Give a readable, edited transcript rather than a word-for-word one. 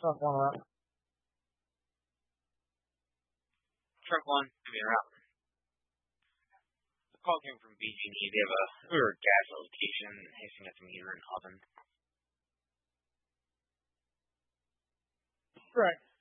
Truck one up. Truck one, give me a route. The call came from BG&E. They have a gas location hissing at the meter and oven. Correct.